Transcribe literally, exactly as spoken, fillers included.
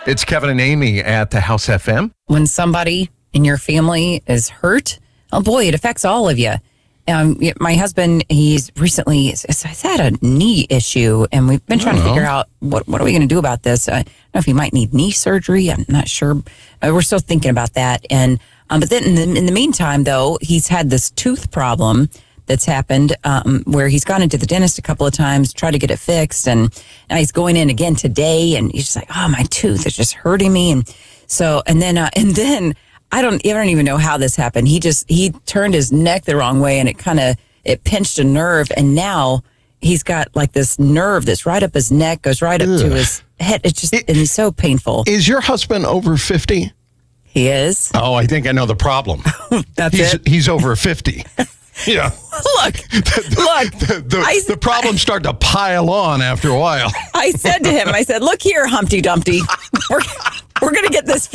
It's Kevin and Amy at the House F M. When somebody in your family is hurt, oh boy, it affects all of you. Um, my husband, he's recently he's had a knee issue, and we've been trying to figure out what what are we going to do about this. I don't know if he might need knee surgery. I'm not sure. Uh, we're still thinking about that. And um, but then in the, in the meantime, though, he's had this tooth problem that's happened um, where he's gone into the dentist a couple of times, tried to get it fixed, and now he's going in again today, and he's just like, oh, my tooth is just hurting me. And so, and then, uh, and then I don't, I don't even know how this happened. He just, he turned his neck the wrong way, and it kind of, it pinched a nerve, and now he's got like this nerve that's right up his neck, goes right up Ugh. to his head. It's just, it, and it's so painful. Is your husband over fifty? He is. Oh, I think I know the problem. That's he's, it? He's over fifty. Yeah. Look, the, look. The, the, I, the problems start to pile on after a while. I said to him, I said, look here, Humpty Dumpty. We're, we're going to get this